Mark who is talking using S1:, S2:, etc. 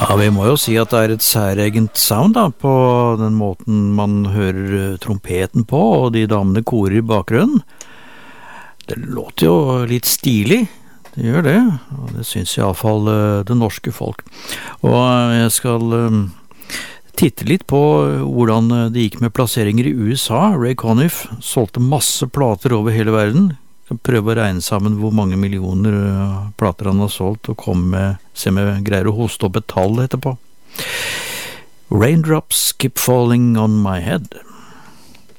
S1: Ja, vi må jo si at det et særegent sound da, på den måten man hører trompeten på, og de damene korer i bakgrunnen. Det låter jo litt stilig, det gjør det, og det synes i alle fall det norske folk. Og jeg skal titte litt på hvordan det gikk med plasseringer i USA. Ray Conniff solgte masse plater over hele verden. Jeg prøver å regne sammen hvor mange millioner plater han har solgt, og se om jeg greier å hoste opp et tall etterpå. Raindrops keep falling on my head.